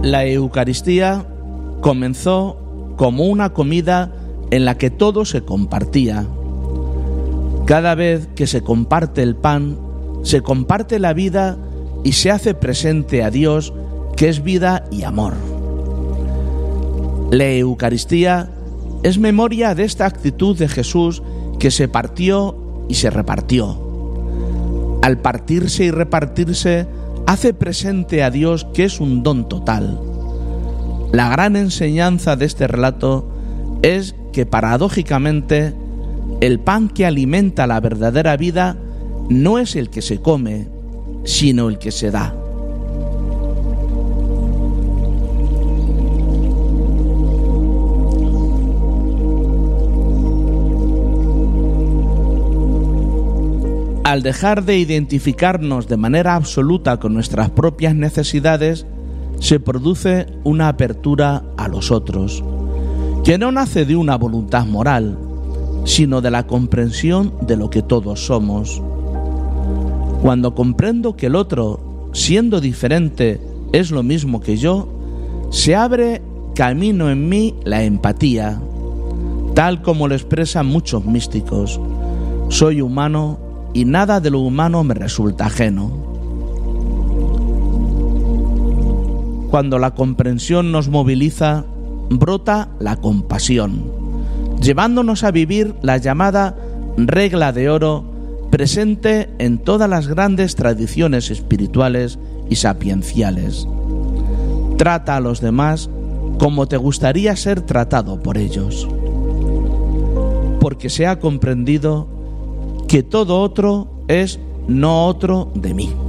La Eucaristía comenzó como una comida en la que todo se compartía. Cada vez que se comparte el pan, se comparte la vida y se hace presente a Dios, que es vida y amor. La Eucaristía es memoria de esta actitud de Jesús que se partió y se repartió. Al partirse y repartirse, hace presente a Dios, que es un don total. La gran enseñanza de este relato es que, paradójicamente, el pan que alimenta la verdadera vida no es el que se come, sino el que se da. Al dejar de identificarnos de manera absoluta con nuestras propias necesidades, se produce una apertura a los otros, que no nace de una voluntad moral, sino de la comprensión de lo que todos somos. Cuando comprendo que el otro, siendo diferente, es lo mismo que yo, se abre camino en mí la empatía, tal como lo expresan muchos místicos. Soy humano y nada de lo humano me resulta ajeno. Cuando la comprensión nos moviliza, brota la compasión, llevándonos a vivir la llamada regla de oro, presente en todas las grandes tradiciones espirituales y sapienciales. Trata a los demás como te gustaría ser tratado por ellos, porque se ha comprendido que todo otro es no otro de mí.